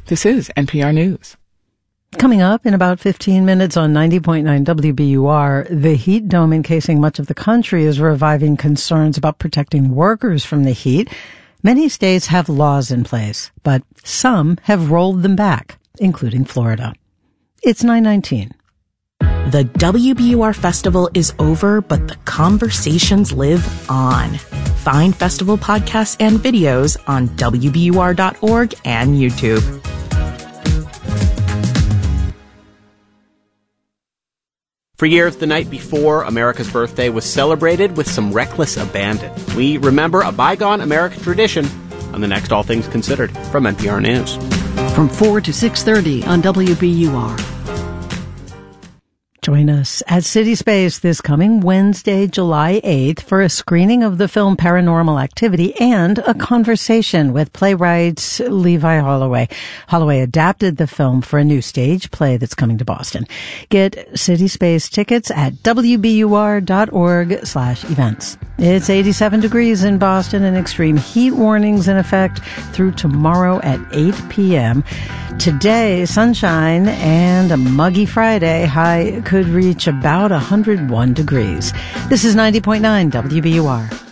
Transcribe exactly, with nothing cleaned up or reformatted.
This is N P R News. Coming up in about fifteen minutes on ninety point nine W B U R, the heat dome encasing much of the country is reviving concerns about protecting workers from the heat. Many states have laws in place, but some have rolled them back, including Florida. It's nine nineteen. The W B U R Festival is over, but the conversations live on. Find festival podcasts and videos on W B U R dot org and YouTube. For years, the night before America's birthday was celebrated with some reckless abandon. We remember a bygone American tradition on the next All Things Considered from N P R News. From four to six thirty on W B U R. Join us at City Space this coming Wednesday, July eighth, for a screening of the film Paranormal Activity and a conversation with playwright Levi Holloway. Holloway adapted the film for a new stage play that's coming to Boston. Get City Space tickets at W B U R dot org slash events. It's eighty-seven degrees in Boston and extreme heat warnings in effect through tomorrow at eight p.m. Today, sunshine and a muggy Friday. High could reach about one hundred one degrees. This is ninety point nine W B U R.